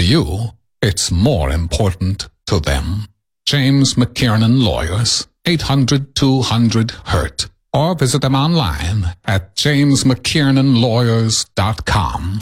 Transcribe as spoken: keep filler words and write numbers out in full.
you, it's more important to them. James McKiernan Lawyers, eight hundred two hundred hurt, or visit them online at james mckiernan lawyers dot com.